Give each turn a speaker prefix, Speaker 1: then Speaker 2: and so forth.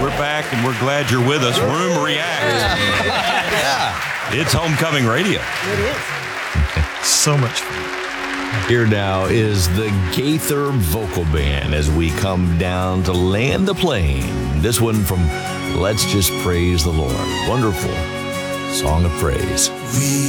Speaker 1: We're back, and we're glad you're with us. Room React. It's homecoming radio.
Speaker 2: It is.
Speaker 3: So much fun.
Speaker 4: Here now is the Gaither Vocal Band as we come down to land the plane. This one from Let's Just Praise the Lord. Wonderful song of praise.